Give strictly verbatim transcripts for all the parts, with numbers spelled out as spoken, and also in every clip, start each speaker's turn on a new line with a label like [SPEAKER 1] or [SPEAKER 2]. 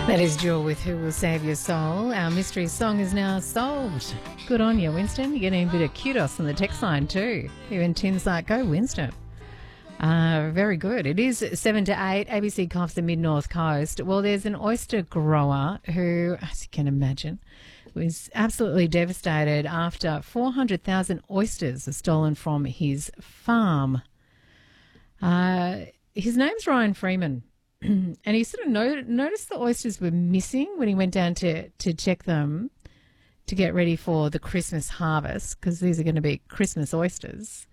[SPEAKER 1] That is Jewel with Who Will Save Your Soul. Our mystery song is now solved. Good on you, Winston. You're getting a bit of kudos on the text line too. Even Tim's like, go Winston. Uh, very good. It is seven to eight. A B C Coffs, the Mid-North Coast. Well, there's an oyster grower who, as you can imagine, was absolutely devastated after four hundred thousand oysters are stolen from his farm. Uh, his name's Ryan Freeman. And he sort of no- noticed the oysters were missing when he went down to, to check them to get ready for the Christmas harvest, because these are going to be Christmas oysters.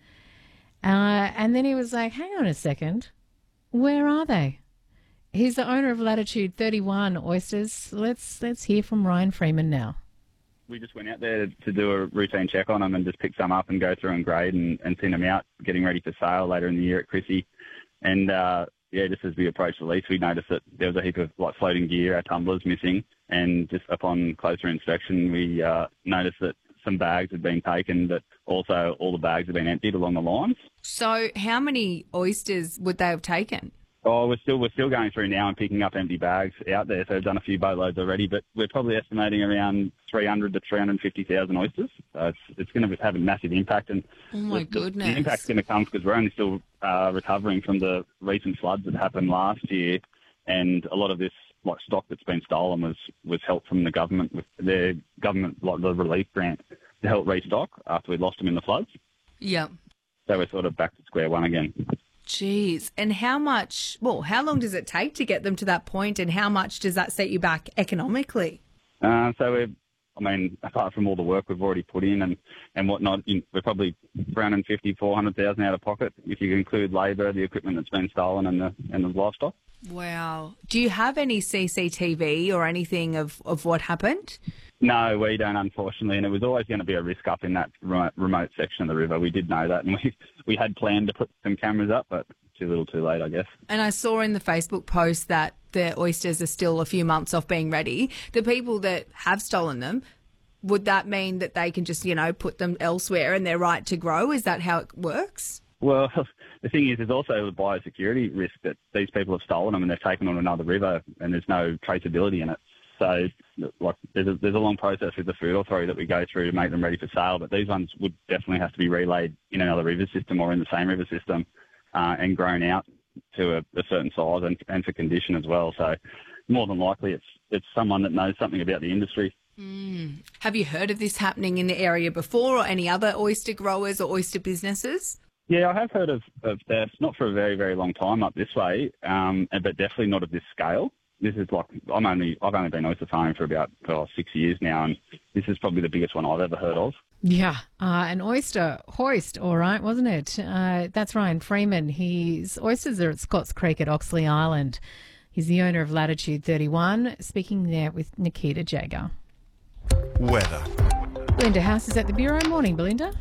[SPEAKER 1] Uh, and then he was like, hang on a second, where are they? He's the owner of Latitude thirty-one Oysters. Let's let's hear from Ryan Freeman now.
[SPEAKER 2] We just went out there to do a routine check on them and just pick some up and go through and grade and, and send them out, getting ready for sale later in the year at Chrissy. And, uh, yeah, just as we approached release, we noticed that there was a heap of like floating gear, our tumblers missing. And just upon closer inspection, we uh, noticed that some bags had been taken, but also all the bags had been emptied along the lines.
[SPEAKER 3] So how many oysters would they have taken?
[SPEAKER 2] Oh, we're still we're still going through now and picking up empty bags out there. So we've done a few boatloads already, but we're probably estimating around three hundred to three hundred fifty thousand oysters. So it's it's going to have a massive impact. And
[SPEAKER 3] oh my
[SPEAKER 2] the,
[SPEAKER 3] goodness,
[SPEAKER 2] the impact's going to come because we're only still uh, recovering from the recent floods that happened last year, and a lot of this like stock that's been stolen was was help from the government with their government like the relief grant to help restock after we lost them in the floods.
[SPEAKER 3] Yeah.
[SPEAKER 2] So we're sort of back to square one again.
[SPEAKER 3] Jeez. And how much, well, how long does it take to get them to that point, and how much does that set you back economically?
[SPEAKER 2] Uh, so we're, I mean, apart from all the work we've already put in and, and whatnot, we're probably three hundred fifty, four hundred thousand out of pocket if you include labour, the equipment that's been stolen and the, and the livestock.
[SPEAKER 3] Wow. Do you have any C C T V or anything of, of what happened?
[SPEAKER 2] No, we don't, unfortunately, and it was always going to be a risk up in that remote, remote section of the river. We did know that, and we we had planned to put some cameras up, but too little too late, I guess.
[SPEAKER 3] And I saw in the Facebook post that the oysters are still a few months off being ready. The people that have stolen them, would that mean that they can just, you know, put them elsewhere and they're right to grow? Is that how it works?
[SPEAKER 2] Well, the thing is, there's also a biosecurity risk that these people have stolen them and they've taken on another river and there's no traceability in it. So, like, there's a, there's a long process with the Food Authority that we go through to make them ready for sale, but these ones would definitely have to be relayed in another river system or in the same river system uh, and grown out to a, a certain size and, and for condition as well. So, more than likely, it's it's someone that knows something about the industry.
[SPEAKER 3] Mm. Have you heard of this happening in the area before, or any other oyster growers or oyster businesses?
[SPEAKER 2] Yeah, I have heard of, of theft, not for a very, very long time up this way, um, but definitely not of this scale. This is like, I'm only, I've only been oyster farming for about oh, six years now, and this is probably the biggest one I've ever heard of.
[SPEAKER 1] Yeah, uh, an oyster hoist, all right, wasn't it? Uh, that's Ryan Freeman. His oysters are at Scotts Creek at Oxley Island. He's the owner of Latitude thirty-one, speaking there with Nikita Jager.
[SPEAKER 4] Weather.
[SPEAKER 1] Belinda House is at the Bureau. Morning, Belinda.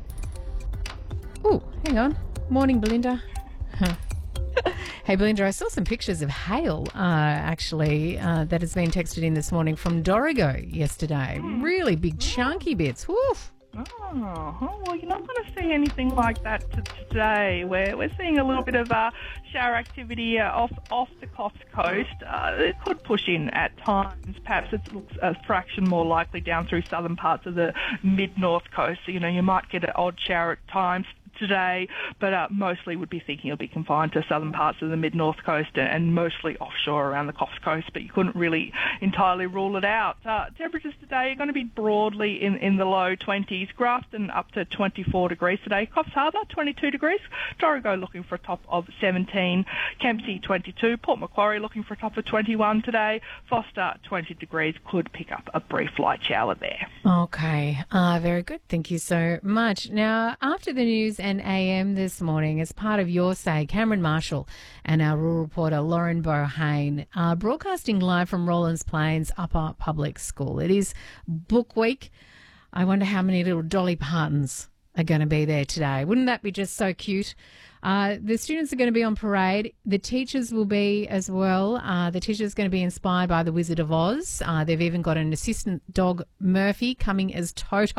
[SPEAKER 1] Oh, hang on. Morning, Belinda. Huh. Hey, Belinda, I saw some pictures of hail, uh, actually, uh, that has been texted in this morning from Dorrigo yesterday. Really big, chunky bits. Woof.
[SPEAKER 5] Oh, well, you're not going to see anything like that t- today. We're, we're seeing a little bit of uh, shower activity uh, off off the Coffs Coast. Uh, it could push in at times. Perhaps it looks a fraction more likely down through southern parts of the mid-north coast. So, you know, you might get an odd shower at times today, but uh, mostly would be thinking it'll be confined to southern parts of the mid-north coast and, and mostly offshore around the Coffs Coast, but you couldn't really entirely rule it out. Uh, temperatures today are going to be broadly in, in the low twenties. Grafton up to twenty-four degrees today. Coffs Harbour twenty-two degrees. Dorrigo looking for a top of seventeen. Kempsey twenty-two. Port Macquarie looking for a top of twenty-one today. Foster twenty degrees. Could pick up a brief light shower there.
[SPEAKER 1] Okay, uh, very good. Thank you so much. Now, after the news and A M this morning, as part of Your Say, Cameron Marshall and our rural reporter Lauren Bohane are broadcasting live from Rollins Plains Upper Public School. It is Book Week. I wonder how many little Dolly Partons are going to be there today. Wouldn't that be just so cute? Uh, the students are going to be on parade. The teachers will be as well. Uh, the teachers are going to be inspired by The Wizard of Oz. Uh, they've even got an assistant dog, Murphy, coming as Toto.